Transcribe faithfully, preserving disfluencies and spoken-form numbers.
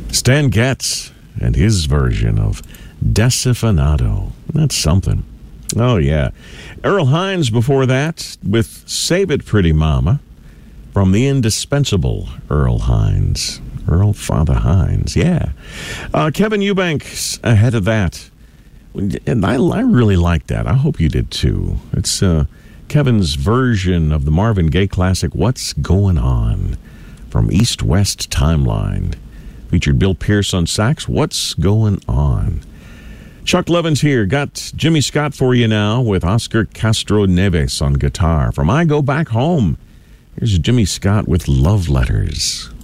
Stan Getz and his version of Desafinado. That's something. Oh, yeah. Earl Hines before that with Save It Pretty Mama from the indispensable Earl Hines. Earl Father Hines, yeah. Uh, Kevin Eubanks ahead of that. And I, I really like that. I hope you did too. It's uh, Kevin's version of the Marvin Gaye classic, What's Going On? From East West Timeline. Featured Bill Pierce on sax. What's Going On? Chuck Levin's here. Got Jimmy Scott for you now with Oscar Castro Neves on guitar. From I Go Back Home, here's Jimmy Scott with Love Letters.